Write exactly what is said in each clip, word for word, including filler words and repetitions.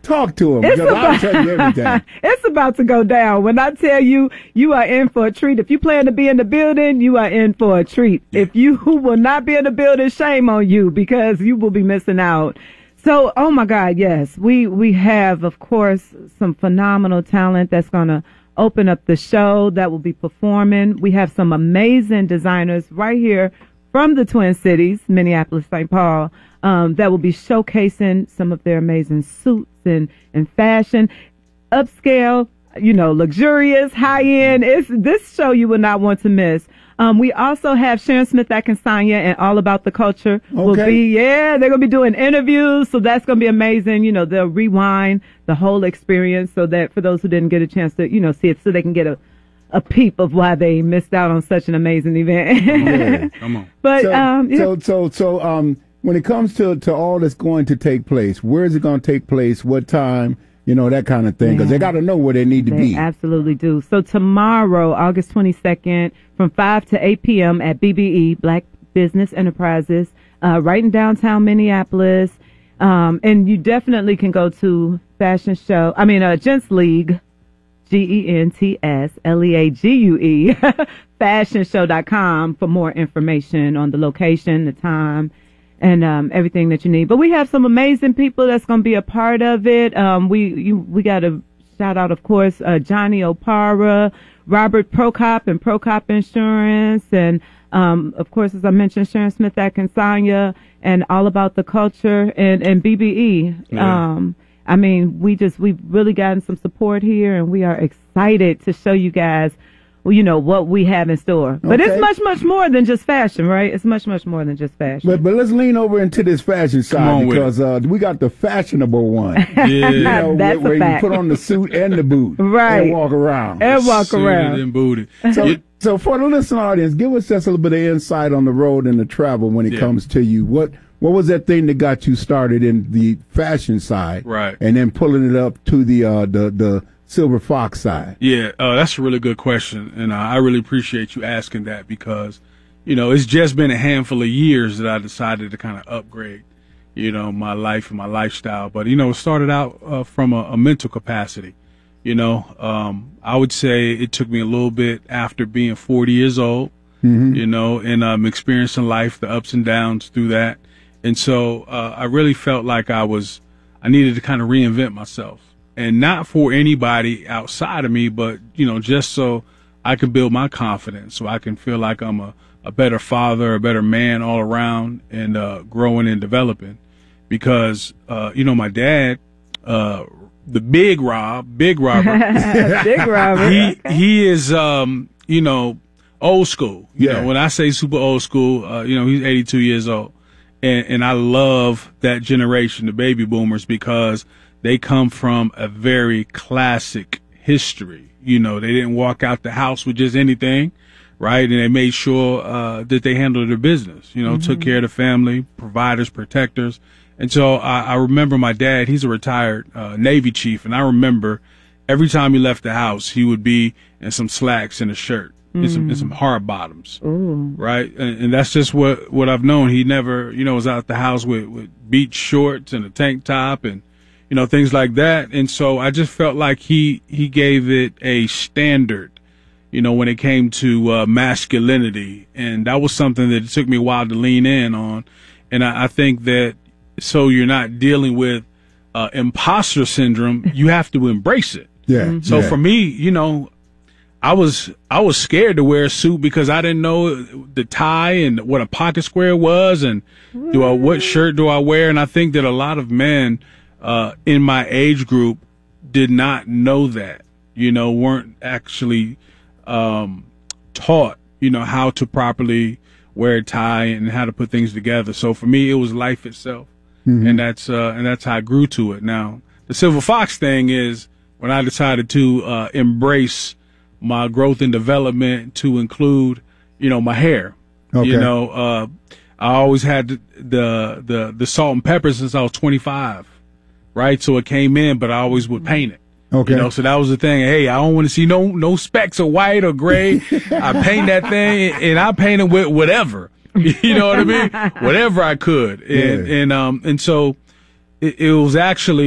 Talk to him. It's about, I'll tell you everything. It's about to go down. When I tell you, you are in for a treat. If you plan to be in the building, you are in for a treat. Yeah. If you will not be in the building, shame on you, because you will be missing out. So, oh my God, yes, we, we have, of course, some phenomenal talent that's going to open up the show that will be performing. We have some amazing designers right here from the Twin Cities, Minneapolis, Saint Paul, um, that will be showcasing some of their amazing suits and, and fashion, upscale, you know, luxurious, high end. It's this show you will not want to miss. Um, we also have Sharon Smith Akinsanya and All About the Culture will okay. be, yeah, they're going to be doing interviews. So that's going to be amazing. You know, they'll rewind the whole experience so that for those who didn't get a chance to, you know, see it, so they can get a, a peep of why they missed out on such an amazing event. Yeah. Come on. But, so, um, yeah. so, so, so, um, when it comes to, to all that's going to take place, where is it going to take place? What time? You know, that kind of thing, because yeah. they got to know where they need to they be. Absolutely do. So tomorrow, August twenty-second, from five to eight p.m. at B B E, Black Business Enterprises, uh, right in downtown Minneapolis. Um, and you definitely can go to Fashion Show, I mean, uh, Gents League, G E N T S L E A G U E, fashion show dot com for more information on the location, the time, and um, everything that you need. But we have some amazing people that's going to be a part of it. Um, we you, we got to shout out, of course, uh, Johnny Opara, Robert Prokop and Prokop Insurance, and um, of course, as I mentioned, Sharon Smith Akinsanya, and All About the Culture, and, and B B E. Yeah. Um, I mean, we just we've really gotten some support here, and we are excited to show you guys, well, you know, what we have in store. But Okay. it's much, much more than just fashion, right? It's much, much more than just fashion. But but let's lean over into this fashion side, on with because uh, we got the fashionable one. Yeah. You know, That's where, a where fact. you put on the suit and the boot, Right. and walk around. And walk Suited around. and booted. So, You- so for the listening audience, give us just a little bit of insight on the road and the travel when it Yeah. comes to you. What what was that thing that got you started in the fashion side, Right. and then pulling it up to the uh, the the Silver Fox side? Yeah, uh, that's a really good question, and uh, I really appreciate you asking that, because, you know, it's just been a handful of years that I decided to kind of upgrade, you know, my life and my lifestyle. But, you know, it started out uh, from a, a mental capacity. You know, um, I would say it took me a little bit after being forty years old, Mm-hmm. you know, and um, experiencing life, the ups and downs through that. And so uh, I really felt like I was, I needed to kind of reinvent myself. And not for anybody outside of me, but, you know, just so I can build my confidence, so I can feel like I'm a, a better father, a better man all around, and uh, growing and developing. Because, uh, you know, my dad, uh, the big Rob, big Robert, Big Robert. he, he is, um, you know, old school. You Yeah. know, when I say super old school, uh, you know, he's eighty-two years old. And, and I love that generation, the baby boomers, because they come from a very classic history. You know, they didn't walk out the house with just anything, right? And they made sure uh, that they handled their business, you know, mm-hmm. took care of the family, providers, protectors. And so I, I remember my dad, he's a retired uh, Navy chief, and I remember every time he left the house, he would be in some slacks and a shirt. Mm. And, some, and some hard bottoms, Ooh. right? And, and that's just what, what I've known. He never, you know, was out the house with, with beach shorts and a tank top and, you know, things like that. And so I just felt like he, he gave it a standard, you know, when it came to uh, masculinity. And that was something that it took me a while to lean in on. And I, I think that so you're not dealing with uh, imposter syndrome, you have to embrace it. Yeah. Mm-hmm. So yeah. for me, you know, I was I was scared to wear a suit because I didn't know the tie and what a pocket square was, and do I what shirt do I wear? And I think that a lot of men uh, in my age group did not know that, you know, weren't actually um, taught, you know, how to properly wear a tie and how to put things together. So for me, it was life itself, mm-hmm. and that's uh, and that's how I grew to it. Now, the Silver Fox thing is when I decided to uh, embrace my growth and development to include, you know, my hair. Okay. You know, uh, I always had the, the the the salt and pepper since I was twenty-five, right? So it came in, but I always would paint it. Okay. You know, so that was the thing. Hey, I don't want to see no no specks of white or gray. I paint that thing, and I paint it with whatever. You know what I mean? Whatever I could, and Yeah. and um and so it, it was actually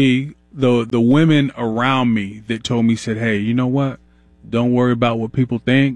the the women around me that told me, said, hey, you know what? Don't worry about what people think.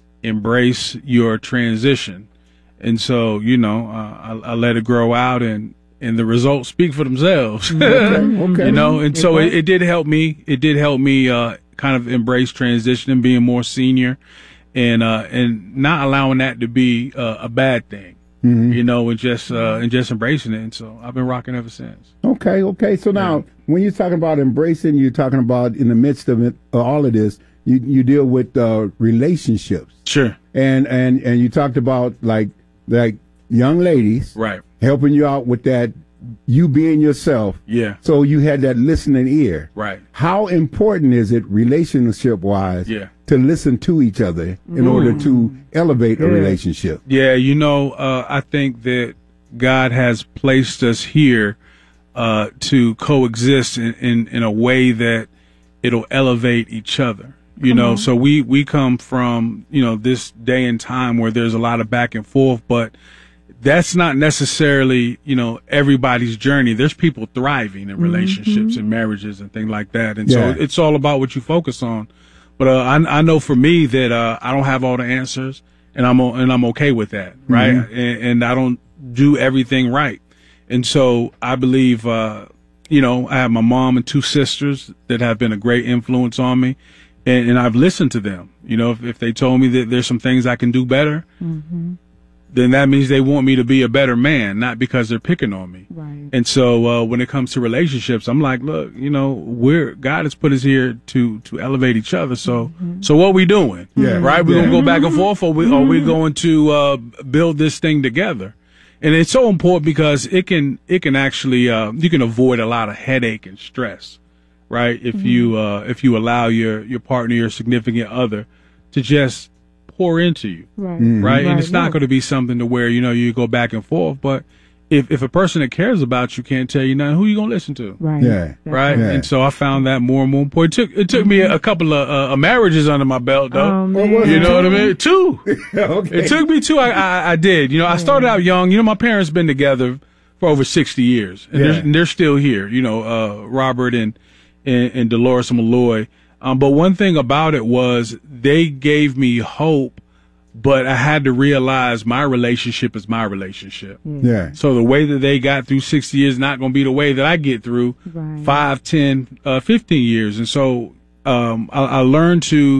Embrace your transition. And so, you know, uh, I, I let it grow out, and, and the results speak for themselves. Okay, okay. You know, and so it, it did help me. It did help me uh, kind of embrace transition and being more senior, and uh, and not allowing that to be uh, a bad thing. Mm-hmm. You know, and just uh, and just embracing it. And so I've been rocking ever since. Okay, okay. So now, yeah. when you're talking about embracing, you're talking about in the midst of it, uh, all of this, you you deal with uh, relationships. Sure. And and and you talked about like like young ladies, right, helping you out with that, you being yourself. Yeah. So you had that listening ear. Right. How important is it, relationship wise, yeah. to listen to each other in mm. order to elevate yeah. a relationship? Yeah, you know, uh, I think that God has placed us here uh, to coexist in, in, in a way that it'll elevate each other. You come know, on. So we, we come from, you know, this day and time where there's a lot of back and forth, but that's not necessarily, you know, everybody's journey. There's people thriving in relationships mm-hmm. and marriages and things like that. And yeah. so it's all about what you focus on. But uh, I, I know for me that uh, I don't have all the answers, and I'm and I'm okay with that, right? Mm-hmm. And, and I don't do everything right. And so I believe, uh, you know, I have my mom and two sisters that have been a great influence on me. And, and I've listened to them. You know, if, if they told me that there's some things I can do better, mm-hmm. then that means they want me to be a better man, not because they're picking on me. Right. And so uh, when it comes to relationships, I'm like, look, you know, we're God has put us here to to elevate each other. So mm-hmm. so what we doing? Yeah. Right? We're yeah. gonna go back and forth, or we mm-hmm. are we going to uh, build this thing together? And it's so important because it can it can actually uh, you can avoid a lot of headache and stress. Right, if mm-hmm. you uh, if you allow your, your partner, your significant other, to just pour into you, right, mm-hmm. right? right, and it's not right. going to be something to where you know you go back and forth. But if if a person that cares about you can't tell you nothing, who you gonna listen to? Right, yeah, right. Yeah. And so I found that more and more important. It took it took mm-hmm. me a, a couple of uh, marriages under my belt, though. Um, you know what I mean? Two. Okay. It took me two. I, I I did. You know, I started out young. You know, my parents been together for over sixty years, and, yeah. they're, and they're still here. You know, uh, Robert and. And, and Dolores Malloy. Um, but one thing about it was they gave me hope, but I had to realize my relationship is my relationship. Yeah. So the way that they got through sixty years is not going to be the way that I get through right. five, ten, uh, fifteen years. And so um, I, I learned to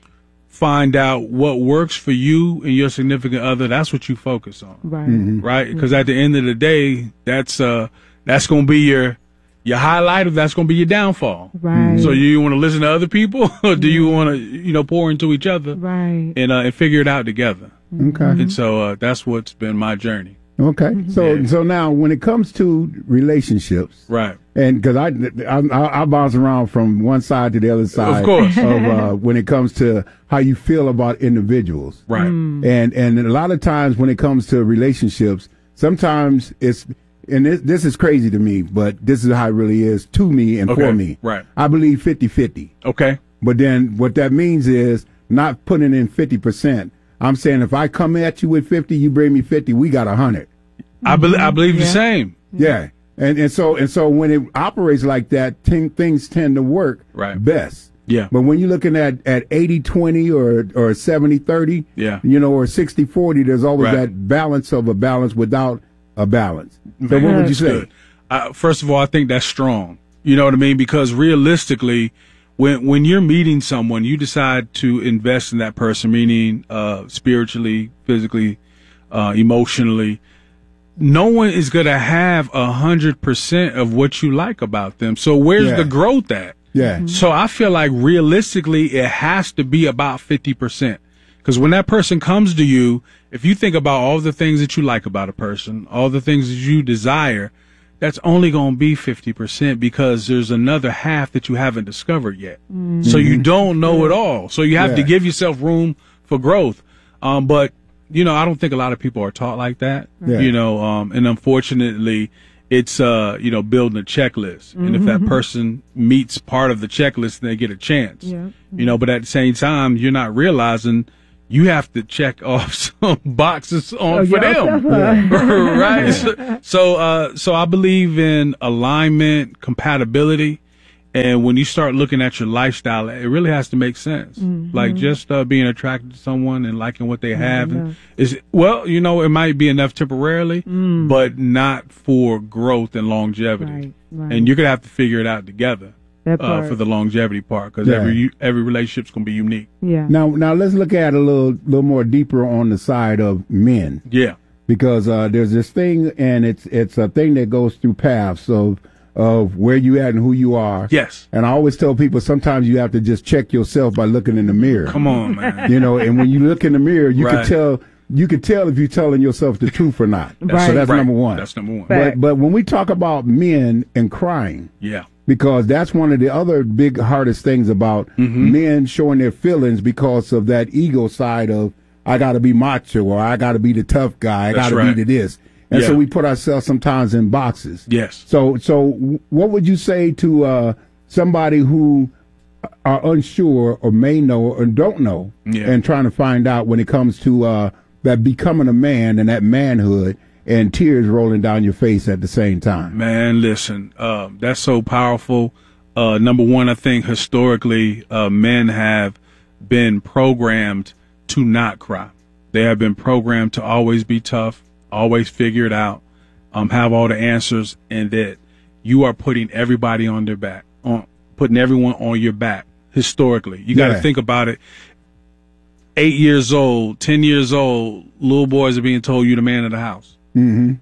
find out what works for you and your significant other. That's what you focus on. Right. Mm-hmm. Right? Because mm-hmm. at the end of the day, that's uh, that's going to be your Your highlight of that's going to be your downfall. Right. So you want to listen to other people, or do you want to, you know, pour into each other, right, and uh, and figure it out together? Okay. And so uh, that's what's been my journey. Okay. Mm-hmm. So yeah. so now when it comes to relationships, right? And because I, I I bounce around from one side to the other side, of course, of uh, when it comes to how you feel about individuals, right? Mm. And and a lot of times when it comes to relationships, sometimes it's. And this, this is crazy to me, but this is how it really is to me and okay. for me. Right. I believe fifty-fifty. Okay. But then what that means is not putting in fifty percent. I'm saying if I come at you with fifty, you bring me fifty, we got one hundred. I, be- I believe yeah. the same. Yeah. And and so and so when it operates like that, t- things tend to work right. best. Yeah. But when you're looking at, at eighty twenty or or seventy thirty, yeah. you know, or sixty forty, there's always right. that balance of a balance without a balance. So Man, what would you say? Good. Uh, first of all, I think that's strong. You know what I mean? Because realistically, when when you're meeting someone, you decide to invest in that person, meaning uh, spiritually, physically, uh, emotionally. No one is going to have a hundred percent of what you like about them. So where's Yeah. the growth at? Yeah. Mm-hmm. So I feel like realistically, it has to be about fifty percent. Because when that person comes to you, if you think about all the things that you like about a person, all the things that you desire, that's only going to be fifty percent because there's another half that you haven't discovered yet. Mm-hmm. So you don't know it all. So you have Yeah. to give yourself room for growth. Um, but, you know, I don't think a lot of people are taught like that, Yeah. you know, um, and unfortunately, it's, uh, you know, building a checklist. Mm-hmm. And if that person meets part of the checklist, then they get a chance, yeah. mm-hmm. you know, but at the same time, you're not realizing you have to check off some boxes on oh, for them, Yeah. right? So, so, uh, so I believe in alignment, compatibility, And when you start looking at your lifestyle, it really has to make sense. Mm-hmm. Like just uh, being attracted to someone and liking what they have yeah. and is well, you know, it might be enough temporarily, mm. but not for growth and longevity. Right, right. And you're gonna have to figure it out together uh, for the longevity part, because yeah. every every relationship's gonna be unique. Yeah. Now, now let's look at it a little little more deeper on the side of men. Yeah. Because uh, there's this thing, and it's it's a thing that goes through paths of. of where you at and who you are. Yes. And I always tell people sometimes you have to just check yourself by looking in the mirror. Come on, man. You know, and when you look in the mirror, you right. can tell you can tell if you're telling yourself the truth or not. Right. So that's right. number one. That's number one. But but when we talk about men and crying, yeah. because that's one of the other big hardest things about mm-hmm. men showing their feelings because of that ego side of I got to be macho or I got to be the tough guy. I got to right. be the this. And yeah. so we put ourselves sometimes in boxes. Yes. So, so what would you say to uh, somebody who are unsure or may know or don't know yeah. and trying to find out when it comes to uh, that becoming a man and that manhood and tears rolling down your face at the same time? Man, listen, uh, that's so powerful. Uh, number one, I think historically uh, men have been programmed to not cry. They have been programmed to always be tough, always figure it out, um, have all the answers, and that you are putting everybody on their back, on putting everyone on your back. Historically, you got to yeah. think about it. Eight years old, ten years old, little boys are being told you're the man of the house. Mm-hmm.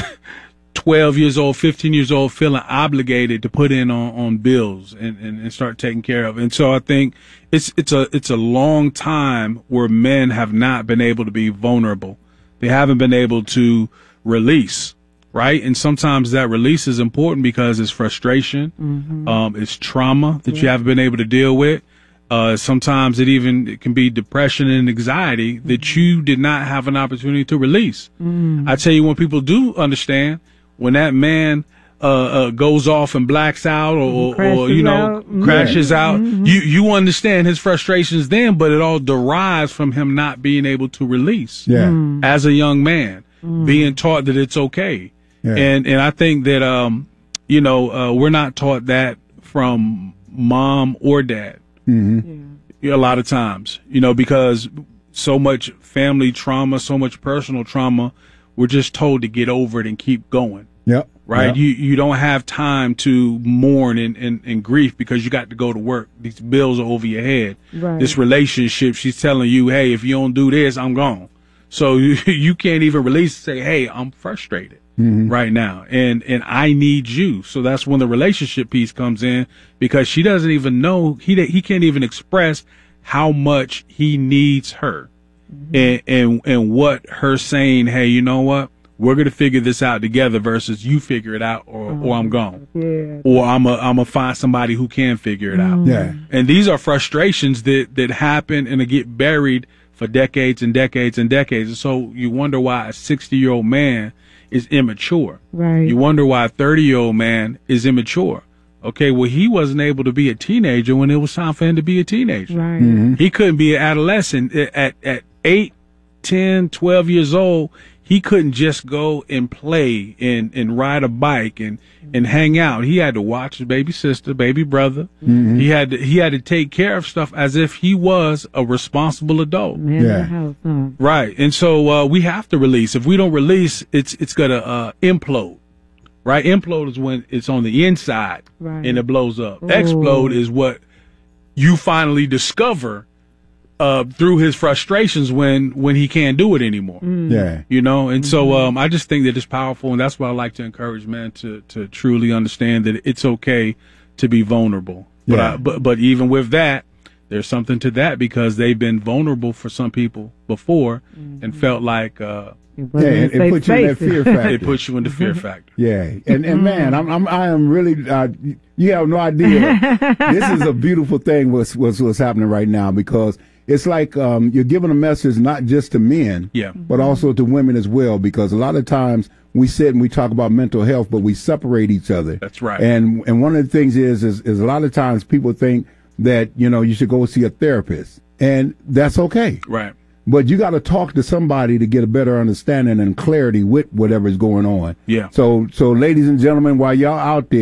Twelve years old, fifteen years old, feeling obligated to put in on, on bills and, and, and start taking care of. And so I think it's it's a it's a long time where men have not been able to be vulnerable. They haven't been able to release, right? And sometimes that release is important because it's frustration, mm-hmm. um, it's trauma that yeah. you haven't been able to deal with. Uh, sometimes it even it can be depression and anxiety mm-hmm. that you did not have an opportunity to release. Mm-hmm. I tell you, when people do understand, when that man uh, uh, goes off and blacks out or, or, or you know, out. crashes yeah. out, mm-hmm. you, you understand his frustrations then, but it all derives from him not being able to release yeah. mm. as a young man, mm. being taught that it's okay. Yeah. And, and I think that, um, you know, uh, we're not taught that from mom or dad. Mm-hmm. Yeah. A lot of times, you know, because so much family trauma, so much personal trauma, we're just told to get over it and keep going. Yep. Right. Yep. You you don't have time to mourn and, and, and grief because you got to go to work. These bills are over your head. Right. This relationship, she's telling you, hey, if you don't do this, I'm gone. So you, you can't even release and say, hey, I'm frustrated mm-hmm. right now. And, and I need you. So that's when the relationship piece comes in, because she doesn't even know, he, he can't even express how much he needs her. Mm-hmm. And, and, and what her saying, hey, you know what? We're going to figure this out together versus you figure it out or, oh, or I'm gone. Yeah. Or I'm a, I'm a find somebody who can figure it out. Mm. Yeah. And these are frustrations that, that happen and they get buried for decades and decades and decades. And so you wonder why a sixty year old man is immature. Right. You wonder why a thirty year old man is immature. Okay. Well, he wasn't able to be a teenager when it was time for him to be a teenager. Right. Mm-hmm. He couldn't be an adolescent at, at eight, ten, twelve years old. He couldn't just go and play and, and ride a bike and, and hang out. He had to watch his baby sister, baby brother. Mm-hmm. He had to, he had to take care of stuff as if he was a responsible adult. Man Yeah. in the house, huh? Right. And so, uh, we have to release. If we don't release, it's, it's gonna, uh, implode. Right? Implode is when it's on the inside Right. and it blows up. Ooh. Explode is what you finally discover Uh, through his frustrations when, when he can't do it anymore. Mm. Yeah. You know, and so um, I just think that it's powerful, and that's why I like to encourage men to, to truly understand that it's okay to be vulnerable. But, Yeah. I, but but even with that, there's something to that because they've been vulnerable for some people before Mm-hmm. and felt like uh, It Yeah, wasn't it, it safe puts you in that spaces. fear factor. it puts you in the fear factor. Yeah, and and man, I'm, I'm I am really. Uh, you have no idea. This is a beautiful thing. What's what's what's happening right now, because it's like um, you're giving a message not just to men, Yeah. but also to women as well. Because a lot of times we sit and we talk about mental health, but we separate each other. That's right. And and one of the things is is, is a lot of times people think that you know you should go see a therapist, and that's okay. Right. But you got to talk to somebody to get a better understanding and clarity with whatever's going on. Yeah. So, so ladies and gentlemen, while y'all out there,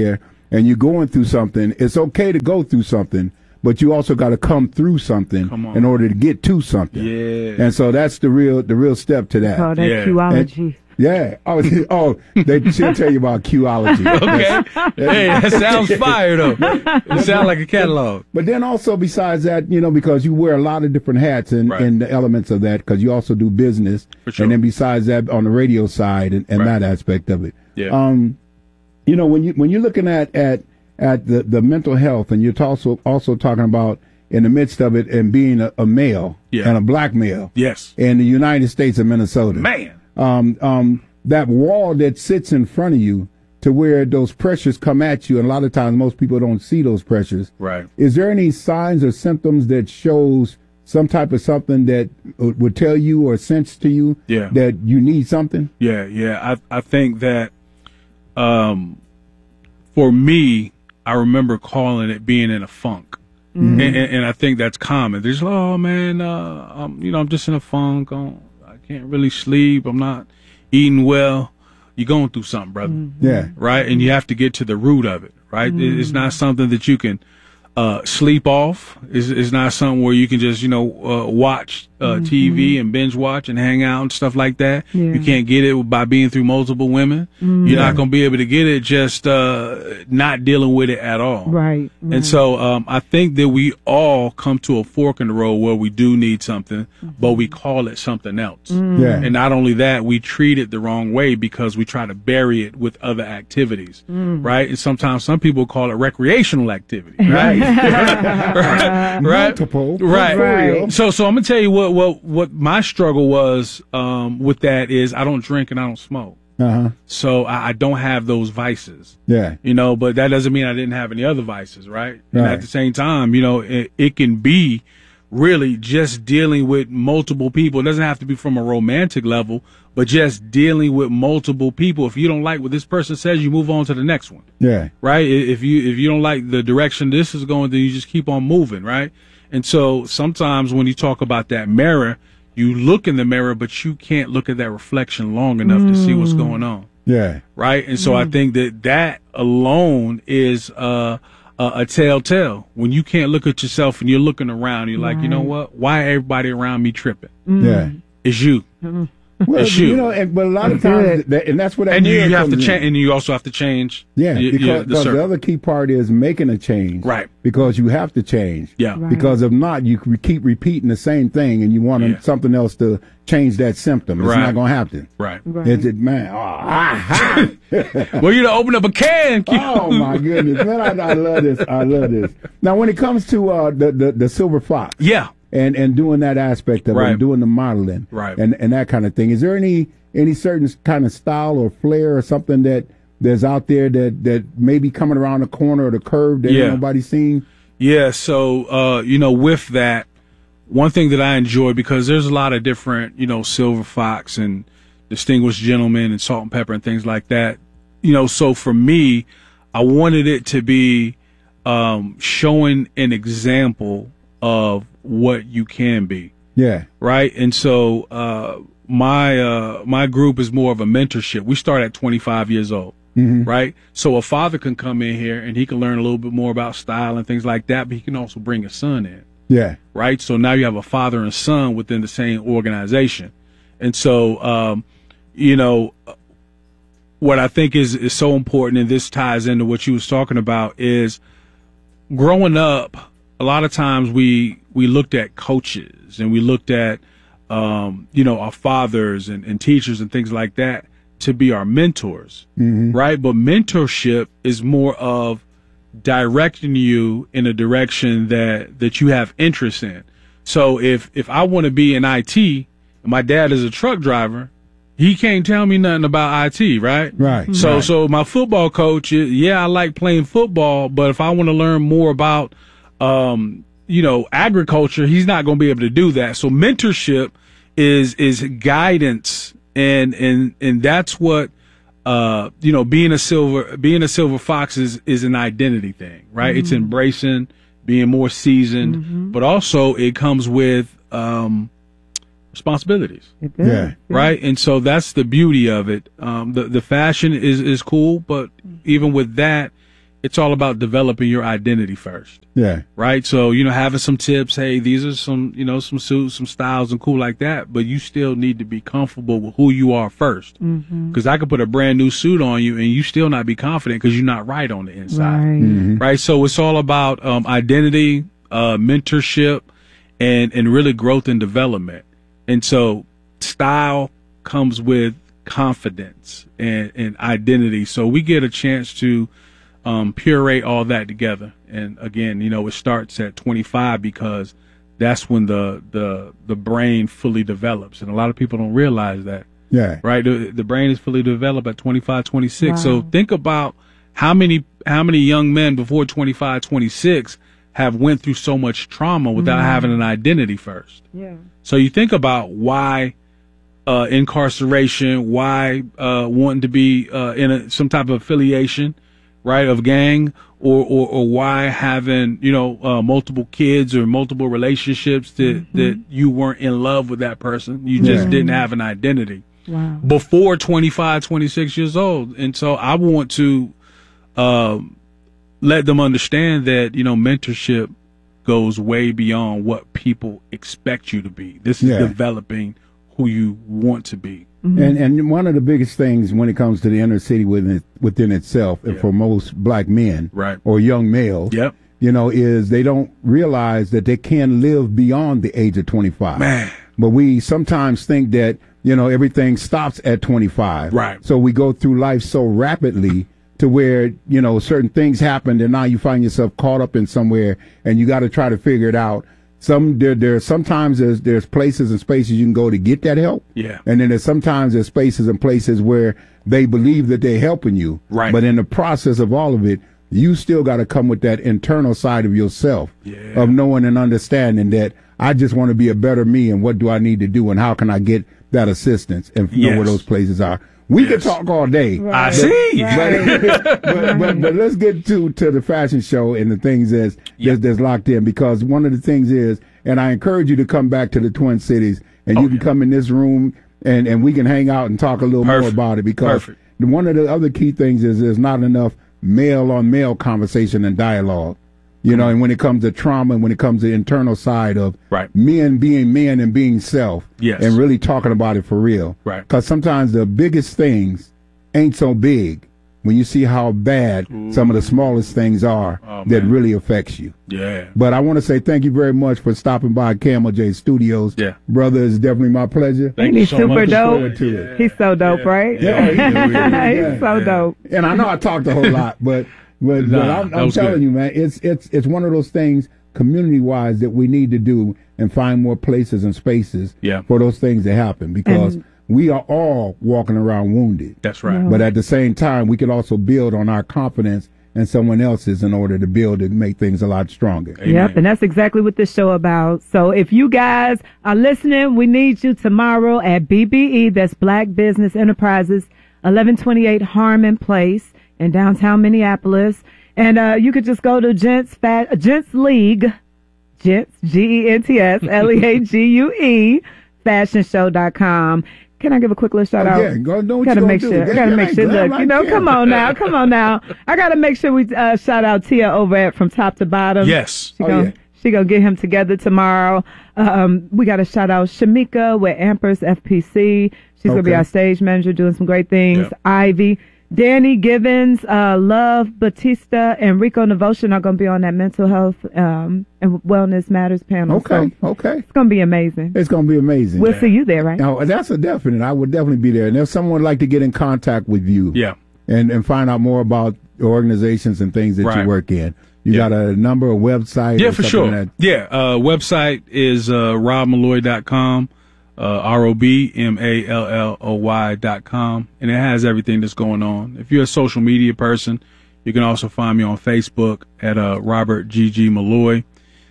and you're going through something, it's okay to go through something, but you also got to come through something Come on. in order to get to something. Yeah. And so that's the real the real step to that. Call that Yeah. Qology. Yeah. Oh, oh, they should tell you about Qology. Okay. Hey, that sounds fire though. It sounds like a catalog. But then also besides that, you know, because you wear a lot of different hats and, Right. and the elements of that, because you also do business. For sure. And then besides that, on the radio side and, and Right. that aspect of it. Yeah. Um, you know, when you when you're looking at at at the, the mental health, and you're also also talking about in the midst of it and being a, a male Yeah. and a black male Yes. in the United States of Minnesota. Man. Um, um, that wall that sits in front of you to where those pressures come at you, and a lot of times most people don't see those pressures. Right. Is there any signs or symptoms that shows some type of something that w- would tell you or sense to you Yeah. that you need something? Yeah, yeah. I I think that um for me, I remember calling it being in a funk. And, and, and I think that's common. There's, oh man, uh, I'm, you know, I'm just in a funk. I'm, I can't really sleep. I'm not eating well. You're going through something, brother. Yeah. Right? And you have to get to the root of it, right? It- It's not something that you can uh, sleep off. It's, it's not something where you can just, you know, uh, watch uh, T V and binge watch and hang out and stuff like that. Yeah. You can't get it by being through multiple women. You're not going to be able to get it just uh, not dealing with it at all. Right. right. And so um, I think that we all come to a fork in the road where we do need something, but we call it something else. Yeah. And not only that, we treat it the wrong way because we try to bury it with other activities, right? And sometimes some people call it recreational activity, right? right? right? Multiple. Right. For real. So, so I'm gonna tell you what, what, what my struggle was um, with that is I don't drink and I don't smoke, Uh-huh. so I, I don't have those vices. Yeah. You know, but that doesn't mean I didn't have any other vices, right? And Right. at the same time, you know, it, it can be really just dealing with multiple people. It doesn't have to be from a romantic level, but just dealing with multiple people. If you don't like what this person says, you move on to the next one, Yeah. right? I- If you if you don't like the direction this is going, then you just keep on moving, right? And so sometimes when you talk about that mirror, you look in the mirror, but you can't look at that reflection long enough to see what's going on. Yeah. Right. And so I think that that alone is uh, a, a telltale. When you can't look at yourself and you're looking around, you're like, you know what? Why everybody around me tripping? Yeah. It's you. Well, It's you. you know, and, but a lot of That's times, good. that, and that's what that And you, mirror you have to comes in. change. And you also have to change. Yeah, y- y- because, the because the, circle. other key part is making a change. Right. Because you have to change. Yeah. Right. Because if not, you c- keep repeating the same thing, and you want Yeah. something else to change that symptom. It's Right. not going to happen. Right. Right. It's it, man. Oh, aha. Well, you to open up a can. Oh my goodness, man! I, I love this. I love this. Now, when it comes to uh, the, the the silver fox, Yeah. and and doing that aspect of it, Right. and doing the modeling, Right. and and that kind of thing, is there any any certain kind of style or flair or something that there's out there that that may be coming around the corner or the curve that Yeah. ain't nobody's seen? Yeah, so uh, you know, with that, one thing that I enjoy, because there's a lot of different, you know, Silver Fox and Distinguished Gentleman and Salt and Pepper and things like that. You know, so for me, I wanted it to be um, showing an example of what you can be, Yeah, right? And so uh, my uh, my group is more of a mentorship. We start at twenty-five years old. Right. So a father can come in here and he can learn a little bit more about style and things like that, but he can also bring a son in. yeah, Right. So now you have a father and son within the same organization. And so, um, you know, what I think is, is so important, and this ties into what you was talking about, is growing up, a lot of times we, we looked at coaches and we looked at, um, you know, our fathers and, and teachers and things like that to be our mentors, right? But mentorship is more of directing you in a direction that, that you have interest in. So if, if I want to be in I T and my dad is a truck driver, he can't tell me nothing about I T, right? right. So, right. so my football coach, yeah, I like playing football, but if I want to learn more about, um, you know, agriculture, he's not going to be able to do that. So mentorship is, is guidance. And, and, and that's what, uh, you know, being a silver, being a silver fox is, is an identity thing, right? It's embracing being more seasoned, but also it comes with, um, responsibilities. It does. Yeah. Right. And so that's the beauty of it. Um, the, the fashion is, is cool, but even with that, it's all about developing your identity first. Yeah. Right. So, you know, having some tips. Hey, these are some, you know, some suits, some styles and cool like that. But you still need to be comfortable with who you are first. Mm-hmm. Cause I could put a brand new suit on you and you still not be confident because you're not right on the inside. Right. Mm-hmm. Right. So it's all about, um, identity, uh, mentorship and, and really growth and development. And so style comes with confidence and, and identity. So we get a chance to, Um, puree all that together. And again, you know, it starts at twenty-five because that's when the, the, the brain fully develops. And a lot of people don't realize that. Yeah. Right. The, the brain is fully developed at twenty-five, twenty-six. Wow. So think about how many, how many young men before twenty-five, twenty-six have went through so much trauma without Mm. having an identity first. Yeah. So you think about why, uh, incarceration, why, uh, wanting to be, uh, in a, some type of affiliation, right, of gang, or, or, or why having, you know, uh, multiple kids or multiple relationships that, Mm-hmm. that you weren't in love with that person. You just Yeah. didn't have an identity Wow. before twenty-five, twenty-six years old. And so I want to, um, let them understand that, you know, mentorship goes way beyond what people expect you to be. This is Yeah. developing who you want to be. And and one of the biggest things when it comes to the inner city within it, within itself, and Yeah. for most black men Right. or young males, Yep. you know, is they don't realize that they can live beyond the age of twenty-five. Man. But we sometimes think that, you know, everything stops at twenty-five. Right. So we go through life so rapidly to where, you know, certain things happen and now you find yourself caught up in somewhere and you got to try to figure it out. Some there there sometimes there's there's places and spaces you can go to get that help. Yeah. And then there's sometimes there's spaces and places where they believe that they're helping you. Right. But in the process of all of it, you still got to come with that internal side of yourself Yeah. of knowing and understanding that I just want to be a better me and what do I need to do and how can I get that assistance and know Yes. where those places are. We Yes. could talk all day. I Right. see. Right. But, but, but, but let's get to, to the fashion show and the things that's, Yeah. that's, that's locked in, because one of the things is, and I encourage you to come back to the Twin Cities and Oh, you can yeah. come in this room and, and we can hang out and talk a little Perfect. more about it, because Perfect. the- one of the other key things is there's not enough male on male conversation and dialogue. You know, and when it comes to trauma and when it comes to the internal side of Right. men being men and being self, Yes. and really talking about it for real. Right. Because sometimes the biggest things ain't so big when you see how bad some of the smallest things are Oh, that man. really affects you. Yeah. But I want to say thank you very much for stopping by Camel J Studios. Yeah. Brother, it's definitely my pleasure. Thank Ain't you he so super much. dope? Forward to it. He's so dope, right? Yeah, he is. He's so dope. And I know I talked a whole lot, but but, but Nah, I'm, that I'm was telling good. you, man, it's it's it's one of those things community wise that we need to do and find more places and spaces Yeah. for those things to happen, because And- we are all walking around wounded. That's right. Yeah. But at the same time, we can also build on our confidence and someone else's in order to build and make things a lot stronger. Amen. Yep, and that's exactly what this show about. So if you guys are listening, we need you tomorrow at B B E, that's Black Business Enterprises, eleven twenty-eight Harmon Place in downtown Minneapolis. And uh, you could just go to Gents, Fat, Gents League, Gents, G E N T S, L E A G U E, fashion show dot com. Can I give a quick little shout Oh, out? yeah, go do what gotta you make gonna sure. do. I gotta Yeah, make I sure. ain't glad Look, like you know, that. come on now, come on now. I gotta make sure we uh, shout out Tia over at From Top to Bottom. Yes. She Oh, gonna yeah. she gonna get him together tomorrow. Um, we got to shout out Shamika with Amper's F P C. She's gonna be Okay. our stage manager, doing some great things. Yep. Ivy, Danny Givens, uh, Love Batista, and Rico Devotion are gonna be on that mental health um, and wellness matters panel. Okay, So okay. it's gonna be amazing. It's going to be amazing. We'll see you there, right? Now, that's a definite. I would definitely be there. And if someone would like to get in contact with you, Yeah. and, and find out more about the organizations and things that Right. you work in, you Yeah. got a number, a website? Yeah, or for something sure. that- Yeah. Uh, website is uh, rob malloy dot com, uh, R O B M A L L O Y dot com. And it has everything that's going on. If you're a social media person, you can also find me on Facebook at uh, Robert G G Malloy.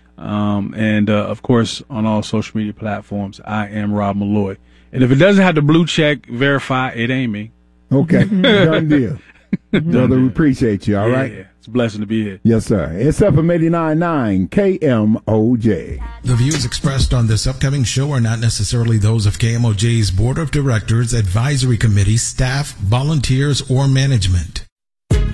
Um, and, uh, of course, on all social media platforms, I am Rob Malloy. And if it doesn't have the blue check, verify it ain't me. Okay, done deal. Brother, we appreciate you, all yeah, right? yeah. It's a blessing to be here. Yes, sir. It's F M eighty-nine point nine K M O J. The views expressed on this upcoming show are not necessarily those of K M O J's Board of Directors, Advisory Committee, staff, volunteers, or management.